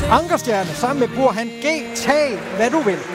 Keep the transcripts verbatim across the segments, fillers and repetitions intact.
Ankerstjerne sammen med Burhan G. Tag, hvad du vil.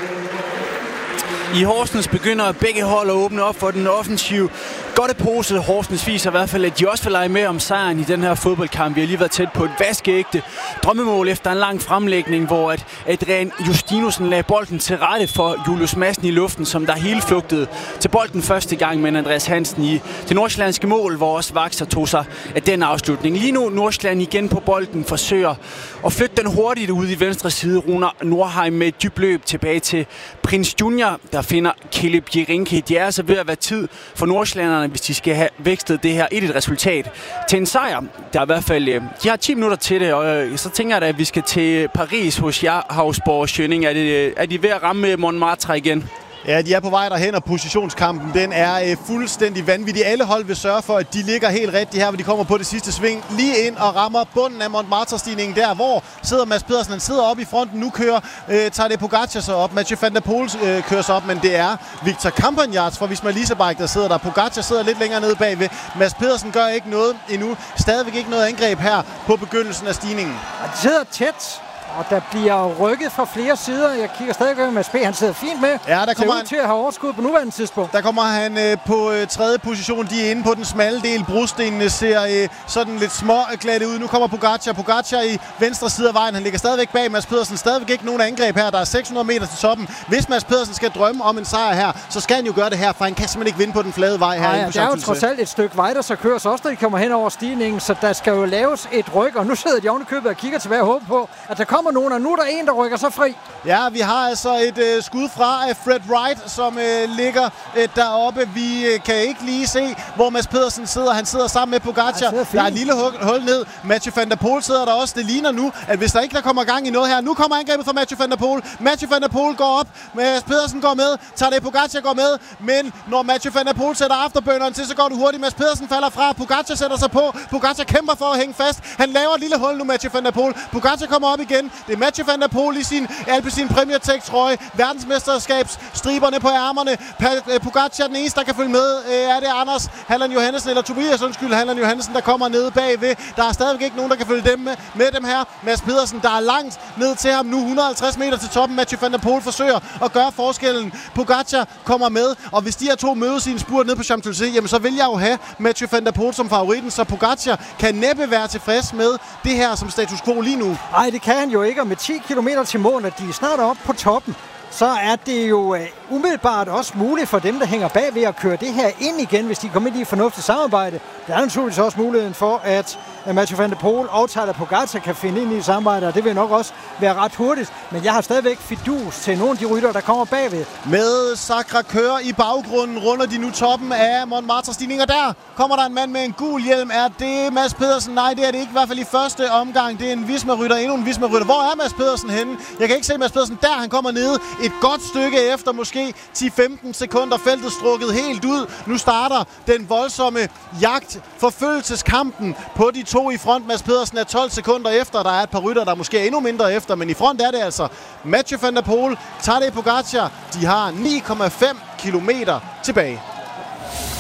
I Horsens begynder begge hold at åbne op for den offensive godtepose. Horsens viser i hvert fald, at de også vil lege med om sejren i den her fodboldkamp. Vi har lige været tæt på et vaskeægte drømmemål efter en lang fremlægning, hvor at Adrian Justinussen lagde bolden til rette for Julius Madsen i luften, som der hele flugtede til bolden første gang, men Andreas Hansen i det nordsjællandske mål, hvor også Vaxer tog sig af den afslutning. Lige nu Nordsjælland igen på bolden forsøger at flytte den hurtigt ud i venstre side. Runar Nordheim med et dybt løb tilbage til Prins Junior, der finder Caleb Jirinke. Det er altså ved at være tid for nordsjællanderne, hvis de skal have vækstet det her et et resultat til en sejr. Der er i hvert fald, de har ti minutter til det, og så tænker jeg da, at vi skal til Paris hos jer, Hausborg Schønning. Er, det, er de ved at ramme Montmartre igen? Ja, de er på vej derhen, og positionskampen den er øh, fuldstændig vanvittig. Alle hold vil sørge for, at de ligger helt rigtigt her, hvor de kommer på det sidste sving. Lige ind og rammer bunden af Montmartre-stigningen der, hvor sidder Mads Pedersen. Han sidder oppe i fronten. Nu kører øh, Tadej Pogačar så op. Mathieu van der Poel øh, kører så op, men det er Victor Campagnards fra Visma Leasebike, der sidder der. Pogačar sidder lidt længere nede bagved. Mads Pedersen gør ikke noget endnu. Stadigvæk ikke noget angreb her på begyndelsen af stigningen. Han sidder tæt. Og der bliver rykket fra flere sider. Jeg kigger stadig med Mads P. Han sidder fint med. Ja, der kommer han til at have overskud på nuværende tidspunkt. Der kommer han øh, på øh, tredje position. De er inde på den smalle del. Brostenene ser øh, sådan lidt småglatte ud. Nu kommer Pogačar. Pogačar i venstre side af vejen. Han ligger stadigvæk bag Mads Pedersen. Stadigvæk ikke nogen angreb her. Der er seks hundrede meter til toppen. Hvis Mads Pedersen skal drømme om en sejr her, så skal han jo gøre det her, for han kan simpelthen ikke vinde på den flade vej her. Nej, ja, det er jo trods alt et stykke vej, der så kører så også, når de kommer hen over stigningen. Så der skal jo laves et ryk. Og nu sidder de oven i købet og kigger tilbage og håber på, at der kommer nogen, og nu er der en, der rykker så fri. Ja, vi har altså et øh, skud fra øh, Fred Wright, som øh, ligger øh, deroppe. Vi øh, kan ikke lige se, hvor Mads Pedersen sidder. Han sidder sammen med Pogačar. Der er et lille hul, hul ned. Mathieu van der Poel sidder der også. Det ligner nu, at hvis der ikke der kommer gang i noget her. Nu kommer angrebet fra Mathieu van der Poel. Mathieu van der Poel går op. Mads Pedersen går med. Tadej Pogačar går med. Men når Mathieu van der Poel sætter afterburneren til, så går det hurtigt. Mads Pedersen falder fra. Pogačar sætter sig på. Pogačar kæmper for at hænge fast. Han laver et lille hul nu, Mathieu van der Poel. Pogačar kommer op igen. Det er Mathieu van der Poel i sin Alpecin Premier Tech trøje. Verdensmesterskabsstriberne på ærmerne. Pogačar den eneste, der kan følge med, er det Anders Halland Johannessen, eller Tobias, undskyld, Halland Johannessen, der kommer nede bagved. Der er stadigvæk ikke nogen, der kan følge dem med, med dem her. Mads Pedersen, der er langt ned til ham nu, et hundrede og halvtreds meter til toppen. Mathieu van der Poel forsøger at gøre forskellen. Pogačar kommer med, og hvis de her to mødes i en spurt ned på Champs-Élysées, jamen så vil jeg jo have Mathieu van der Poel som favoritten, så Pogačar kan næppe være tilfreds med det her som status quo lige nu. Nej, det kan han jo ikke, og med ti kilometer til mål, at de er snart oppe på toppen, så er det jo uh, umiddelbart også muligt for dem, der hænger bagved at køre det her ind igen, hvis de kommer ind i et fornuftigt samarbejde. Der er naturligvis også muligheden for, at uh, Mathieu van der Poel og Tadej Pogačar kan finde ind i et samarbejde, og det vil nok også være ret hurtigt. Men jeg har stadigvæk fidus til nogle af de rytter, der kommer bagved. Med Sacré-Cœur i baggrunden runder de nu toppen af Montmartre-stigninger. Der kommer der en mand med en gul hjelm. Er det Mads Pedersen? Nej, det er det ikke. I hvert fald i første omgang. Det er en Visma-rytter, endnu en Visma-rytter. Hvor er Mads Pedersen henne? Jeg kan ikke se Mads Pedersen. Der han kommer ned. Et godt stykke efter, måske ti til femten sekunder, feltet strukket helt ud. Nu starter den voldsomme jagt, forfølgelseskampen på de to i front. Mads Pedersen er tolv sekunder efter. Der er et par rytter, der måske er endnu mindre efter, men i front er det altså Mathieu van der Poel, Tadej Pogačar. De har ni komma fem kilometer tilbage.